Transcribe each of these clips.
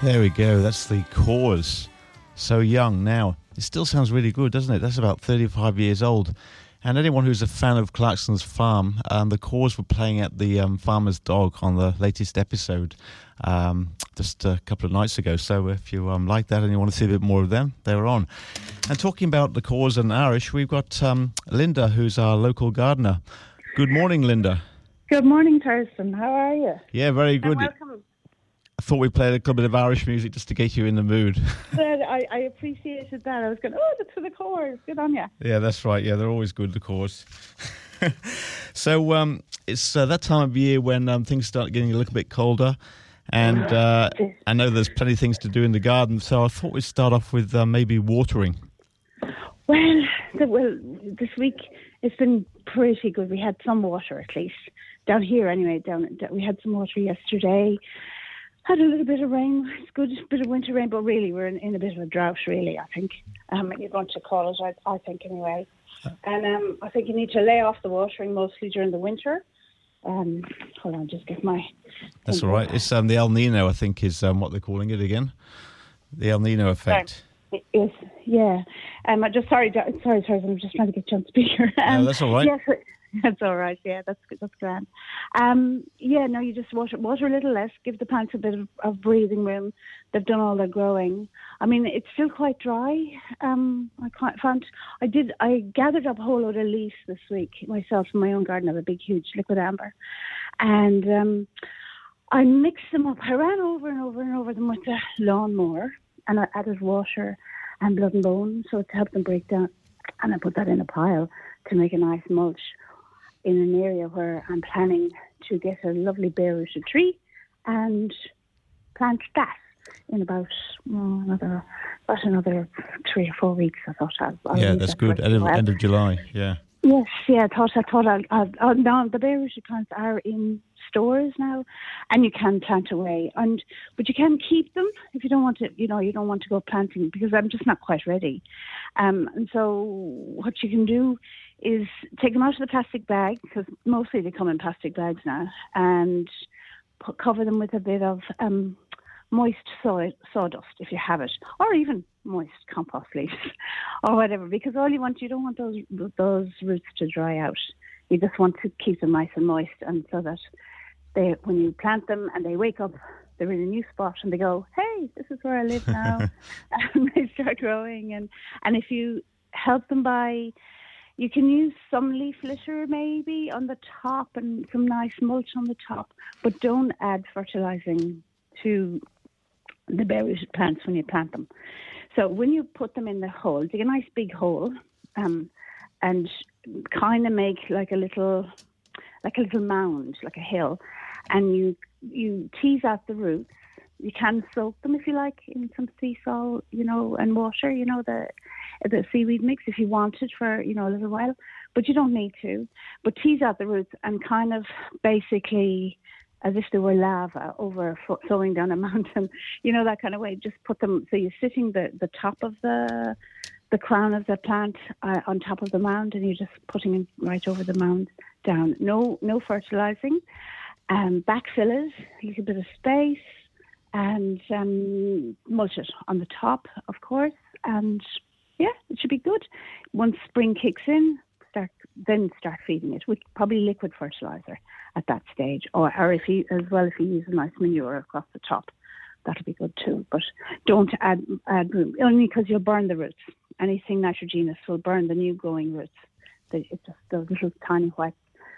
There we go. That's the Cause. So young now. It still sounds really good, doesn't it? That's about 35 years old. And anyone who's a fan of Clarkson's Farm, the Cause were playing at the Farmer's Dog on the latest episode just a couple of nights ago. So if you like that and you want to see a bit more of them, they're on. And talking about the Cause and Irish, we've got Linda, who's our local gardener. Good morning, Linda. Good morning, Thurston. How are you? Yeah, very good. And welcome. I thought we played a couple bit of Irish music just to get you in the mood. I appreciated that. I was going, that's for the Cause. Good on you. Yeah, that's right. Yeah, they're always good, the Cause. So it's that time of year when things start getting a little bit colder. And I know there's plenty of things to do in the garden. So I thought we'd start off with maybe watering. Well, this week it's been pretty good. We had some water at least. Down here anyway. We had some water yesterday. Had a little bit of rain. It's good, a bit of winter rain, but really we're in a bit of a drought, really, I think. You're going to call it, I think, anyway. And I think you need to lay off the watering mostly during the winter. Hold on, just get my... That's all right. It's the El Nino, I think, is what they're calling it again. The El Nino effect. Yes, yeah. I'm sorry, I'm just trying to get you on speaker. No, that's all right. Yes, that's all right. Yeah, that's grand. You just water a little less. Give the plants a bit of breathing room. They've done all their growing. I mean, it's still quite dry. I gathered up a whole load of leaves this week myself in my own garden. I have a big, huge liquid amber, and I mixed them up. I ran over and over and over them with the lawnmower, and I added water and blood and bone so to help them break down. And I put that in a pile to make a nice mulch in an area where I'm planning to get a lovely bare-rooted tree and plant that in about another 3 or 4 weeks. I thought I'll yeah, that's good. End of July. Yeah. Yes, yeah. I thought I'll now the bare-rooted plants are in stores now, and you can plant away, but you can keep them if you don't want to. You don't want to go planting because I'm just not quite ready. And so what you can do is take them out of the plastic bag, because mostly they come in plastic bags now, and cover them with a bit of moist sawdust if you have it, or even moist compost leaves or whatever, because you don't want those roots to dry out. You just want to keep them nice and moist, and so that when you plant them and they wake up, they're in a new spot and they go, hey, this is where I live now. And they start growing. And if you help them you can use some leaf litter maybe on the top and some nice mulch on the top, but don't add fertilizing to the bare-rooted plants when you plant them. So when you put them in the hole, dig a nice big hole, and kind of make like a little mound, like a hill, and you tease out the roots. You can soak them if you like in some sea salt, and water, the seaweed mix if you wanted for, a little while, but you don't need to. But tease out the roots and kind of basically, as if they were lava flowing down a mountain, that kind of way. Just put them, so you're sitting the top of the crown of the plant on top of the mound, and you're just putting it right over the mound down. No fertilizing. Backfill it, a little bit of space, and mulch it on the top, of course. And yeah, it should be good. Once spring kicks in, start feeding it with probably liquid fertilizer at that stage, or if you use a nice manure across the top, that'll be good too. But don't add room, only because you'll burn the roots. Anything nitrogenous will burn the new growing roots. It's just those little tiny white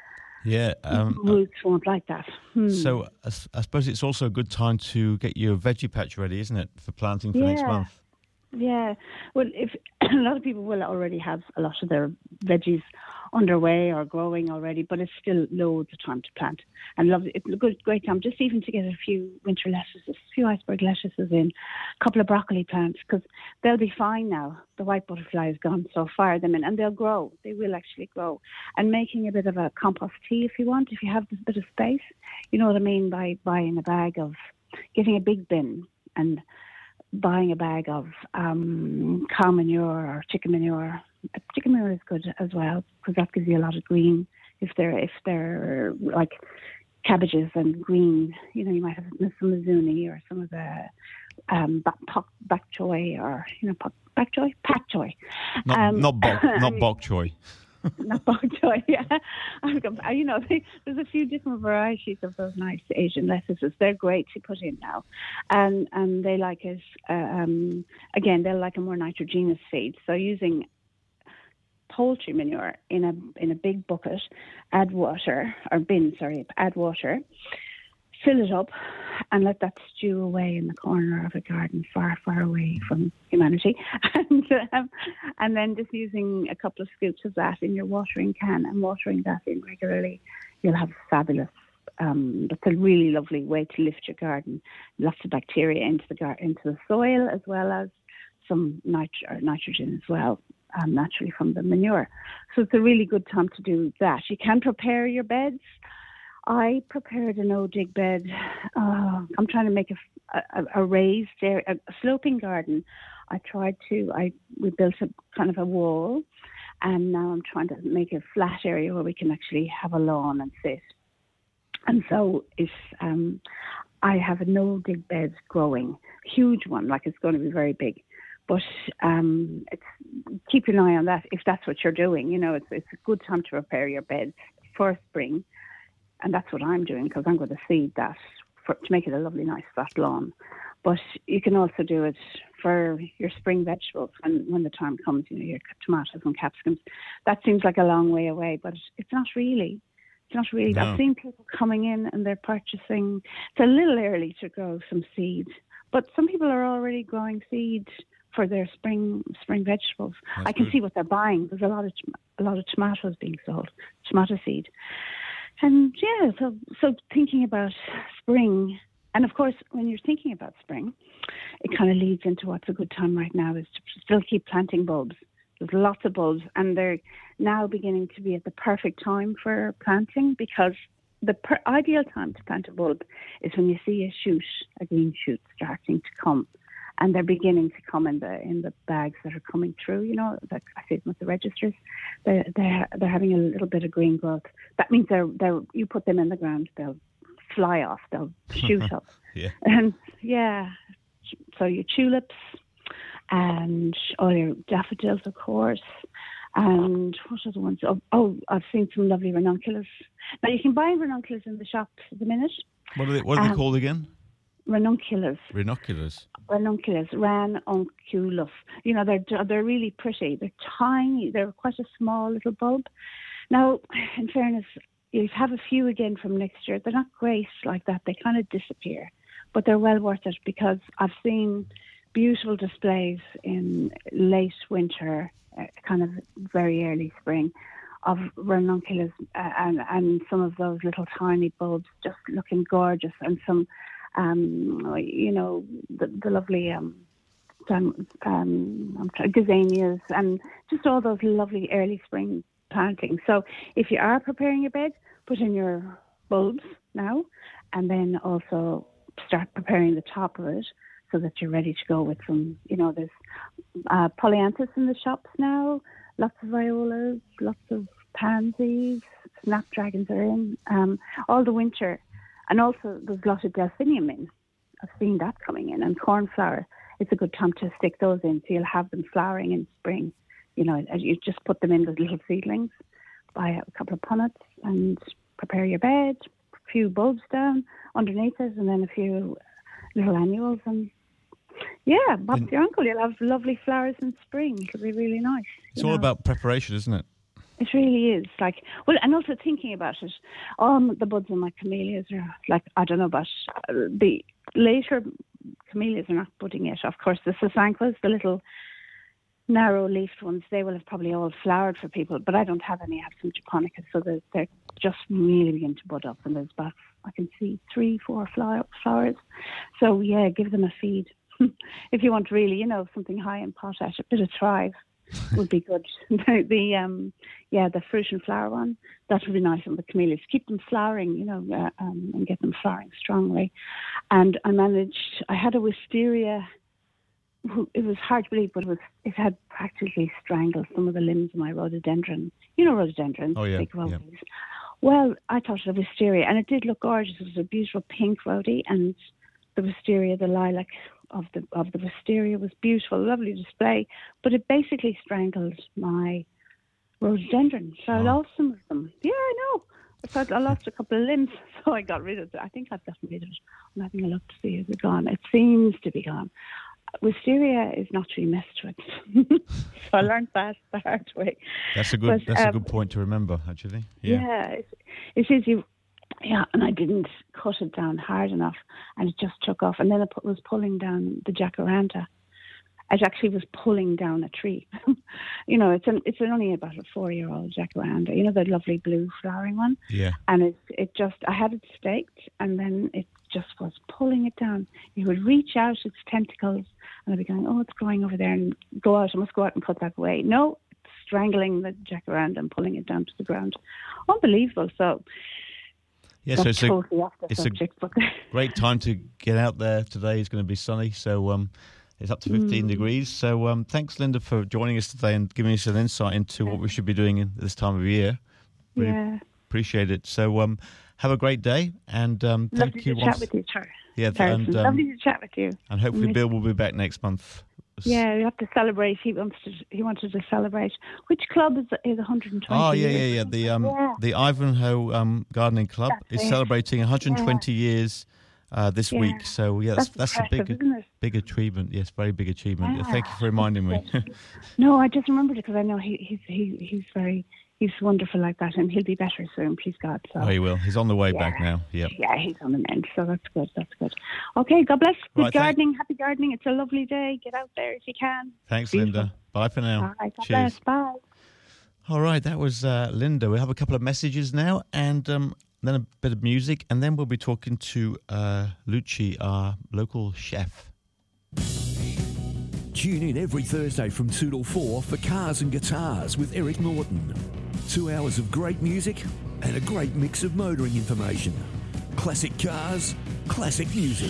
roots won't like that. So I suppose it's also a good time to get your veggie patch ready, isn't it, for planting for next month? Yeah. Well, if a lot of people will already have a lot of their veggies underway or growing already, but it's still loads of time to plant. And it's a great time just even to get a few winter lettuces, a few iceberg lettuces in, a couple of broccoli plants, because they'll be fine now. The white butterfly is gone, so fire them in, and they'll grow. They will actually grow. And making a bit of a compost tea if you want, if you have this bit of space. You know what I mean by buying a bag of, getting a big bin and buying a bag of cow manure or chicken manure. Chicken manure is good as well, because that gives you a lot of green. If they're like cabbages and green, you might have some zucchini or some of the bok choy, or pak choy. Not bok choy. Not bok choy, yeah. There's a few different varieties of those nice Asian lettuces. They're great to put in now, and they like it. Again, they'll like a more nitrogenous feed. So using poultry manure in a big bucket, add water, fill it up, and let that stew away in the corner of a garden, far, far away from humanity. And then just using a couple of scoops of that in your watering can and watering that in regularly, you'll have fabulous. That's a really lovely way to lift your garden. Lots of bacteria into the soil, as well as some nitrogen as well, naturally from the manure. So it's a really good time to do that. You can prepare your beds. I prepared a no-dig bed. I'm trying to make a raised area, a sloping garden. We built a kind of a wall, and now I'm trying to make a flat area where we can actually have a lawn and sit. And so I have a no-dig bed growing, huge one, like it's going to be very big. But keep an eye on that if that's what you're doing. It's a good time to prepare your beds for spring. And that's what I'm doing, because I'm going to seed that to make it a lovely, nice, flat lawn. But you can also do it for your spring vegetables when the time comes, your tomatoes and capsicums. That seems like a long way away, but it's not really. It's not really. No. I've seen people coming in and they're purchasing. It's a little early to grow some seeds, but some people are already growing seeds for their spring vegetables. That's I can see what they're buying. There's a lot of tomatoes being sold, tomato seed. And so thinking about spring, and of course, when you're thinking about spring, it kind of leads into what's a good time right now is to still keep planting bulbs. There's lots of bulbs, and they're now beginning to be at the perfect time for planting, because the ideal time to plant a bulb is when you see a green shoot starting to come. And they're beginning to come in the bags that are coming through. Like I see them with the registers. They're having a little bit of green growth. That means you put them in the ground, they'll fly off, they'll shoot up. Yeah. And so your tulips and all your daffodils, of course. And what other ones? Oh, I've seen some lovely ranunculus. Now you can buy ranunculus in the shops at the minute. What are they called again? Ranunculus. Ranunculus, ranunculus. They're really pretty. They're tiny. They're quite a small little bulb. Now, in fairness, you have a few again from next year. They're not great like that. They kind of disappear, but they're well worth it, because I've seen beautiful displays in late winter, kind of very early spring, of ranunculus and some of those little tiny bulbs just looking gorgeous, and some. The lovely gazanias, and just all those lovely early spring plantings. So if you are preparing your bed, put in your bulbs now, and then also start preparing the top of it so that you're ready to go with some, there's polyanthus in the shops now, lots of violas, lots of pansies, snapdragons are in, all the winter. And also, there's a lot of delphinium in. I've seen that coming in. And cornflower, it's a good time to stick those in. So you'll have them flowering in spring. You just put them in as little seedlings. Buy a couple of punnets and prepare your bed. A few bulbs down underneath it, and then a few little annuals. And Bob's your uncle. You'll have lovely flowers in spring. It'll be really nice. It's all about preparation, isn't it? It really is. And also thinking about it, the buds in my camellias are I don't know, but the later camellias are not budding yet. Of course, the sasanquas, the little narrow-leafed ones, they will have probably all flowered for people, but I don't have any. I have some japonicas, so they're just really beginning to bud up, and there's about, I can see 3-4 flowers. So, give them a feed. If you want really, something high in potash, a bit of Thrive would be good. The fruit and flower one, that would be nice on the camellias. Keep them flowering, and get them flowering strongly. And I had a wisteria. It was hard to believe, but it had practically strangled some of the limbs of my rhododendron. Rhododendrons, big roses. Yeah. Well, I thought it was wisteria, and it did look gorgeous. It was a beautiful pink rhodie, and the wisteria, the lilac, the wisteria was beautiful, lovely display, but it basically strangled my rhododendron. So I lost some of them. Yeah, I know. I lost a couple of limbs, so I got rid of it. I think I've gotten rid of it. I'm having a look to see is it gone. It seems to be gone. Wisteria is not to be messed with. So I learned that the hard way. That's a good point to remember, actually. Yeah, it is you. Yeah, and I didn't cut it down hard enough, and it just took off. And then it was pulling down the jacaranda. It actually was pulling down a tree. It's only about a 4-year-old jacaranda. You know, the lovely blue flowering one. Yeah. And I had it staked, and then it just was pulling it down. It would reach out its tentacles, and I'd be going, "Oh, it's growing over there," and go out. I must go out and put that away. No, it's strangling the jacaranda and pulling it down to the ground. Unbelievable. So. Yeah, so it's a great time to get out there today. It's going to be sunny, so it's up to 15 degrees. So thanks, Linda, for joining us today and giving us an insight into what we should be doing at this time of year. Really appreciate it. So have a great day, and thank you. Lovely to chat with you, Charles. Yeah, and lovely to chat with you. And hopefully Bill will be back next month. Yeah, we have to celebrate. He wanted to celebrate. Which club is 120? Oh, yeah. The Ivanhoe Gardening Club is celebrating 120 years this week. So that's a big achievement. Yes, very big achievement. Yeah. Thank you for reminding me. No, I just remembered it because I know he's wonderful like that, and he'll be better soon, please God. So. Oh, he will. He's on the way back now. Yep. Yeah, he's on the mend. So that's good. Okay, God bless. Good gardening. Happy gardening. It's a lovely day. Get out there if you can. Thanks, Linda. Bye for now. All right, God Cheers. Bless. Bye. All right, that was Linda. We have a couple of messages now, and then a bit of music, and then we'll be talking to Lucci, our local chef. Tune in every Thursday from 2 till 4 for Cars and Guitars with Eric Norton. 2 hours of great music and a great mix of motoring information. Classic cars, classic music.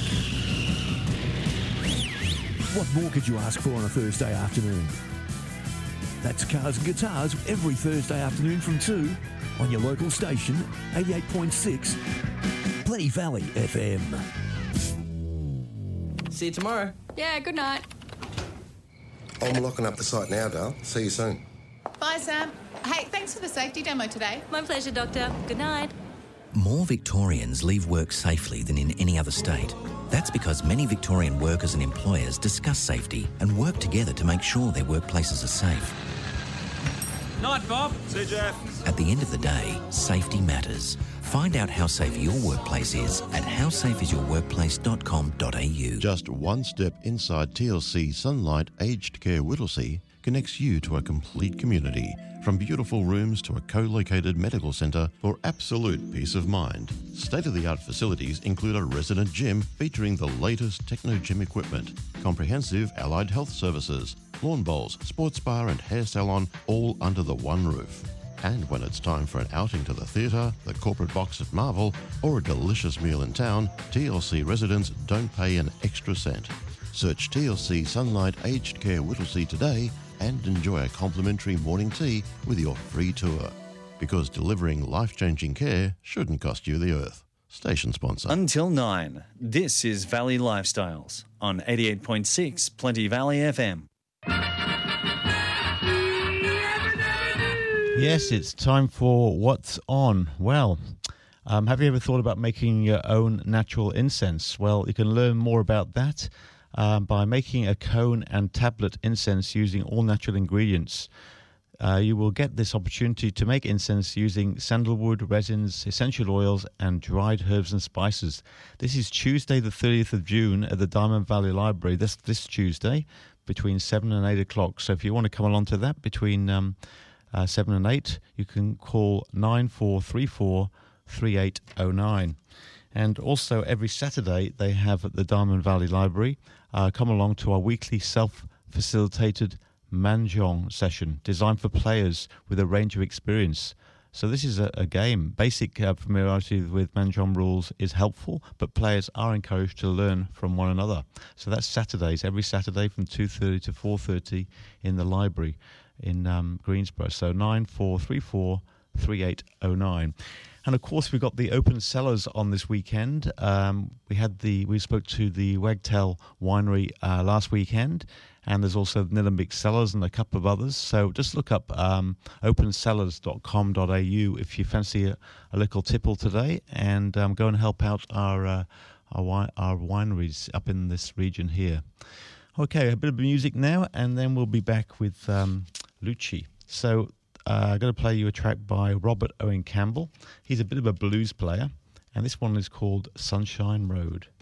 What more could you ask for on a Thursday afternoon? That's Cars and Guitars every Thursday afternoon from 2 on your local station, 88.6 Plenty Valley FM. See you tomorrow. Yeah, good night. I'm locking up the site now, Dale. See you soon. Bye, Sam. Hey, thanks for the safety demo today. My pleasure, Doctor. Good night. More Victorians leave work safely than in any other state. That's because many Victorian workers and employers discuss safety and work together to make sure their workplaces are safe. Night, Bob. See you, Jeff. At the end of the day, safety matters. Find out how safe your workplace is at howsafeisyourworkplace.com.au. Just one step inside TLC Sunlight Aged Care Whittlesea connects you to a complete community, from beautiful rooms to a co-located medical centre for absolute peace of mind. State-of-the-art facilities include a resident gym featuring the latest techno gym equipment, comprehensive allied health services, lawn bowls, sports bar and hair salon, all under the one roof. And when it's time for an outing to the theatre, the corporate box at Marvel, or a delicious meal in town, TLC residents don't pay an extra cent. Search TLC Sunlight Aged Care Whittlesea today and enjoy a complimentary morning tea with your free tour. Because delivering life-changing care shouldn't cost you the earth. Station sponsor. Until 9, this is Valley Lifestyles on 88.6 Plenty Valley FM. Yes, it's time for What's On. Well, have you ever thought about making your own natural incense? Well, you can learn more about that by making a cone and tablet incense using all natural ingredients. You will get this opportunity to make incense using sandalwood, resins, essential oils, and dried herbs and spices. This is Tuesday, the 30th of June at the Diamond Valley Library. This Tuesday, between 7 and 8 o'clock. So if you want to come along to that between 7 and 8, you can call 9434 3809. And also every Saturday they have at the Diamond Valley Library, come along to our weekly self-facilitated Mahjong session designed for players with a range of experience. So this is a game. Basic familiarity with Mahjong rules is helpful, but players are encouraged to learn from one another. So that's Saturdays, every Saturday from 2:30 to 4:30 in the library in Greensboro. So 9434 3809. And of course, we've got the open cellars on this weekend. We spoke to the Wagtail Winery last weekend, and there's also Nillumbik Cellars and a couple of others. So just look up opencellars.com.au if you fancy a little tipple today, and go and help out our wineries up in this region here. Okay, a bit of music now, and then we'll be back with Lucci. So I'm going to play you a track by Robert Owen Campbell. He's a bit of a blues player, and this one is called Sunshine Road.